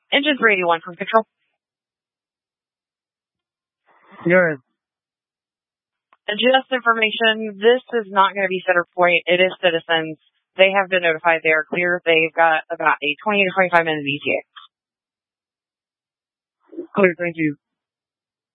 Engine 381 from Control. Good. Just information, this is not going to be Center Point. It is Citizens. They have been notified they are clear. They've got about a 20 to 25 minute ETA. Clear, thank you.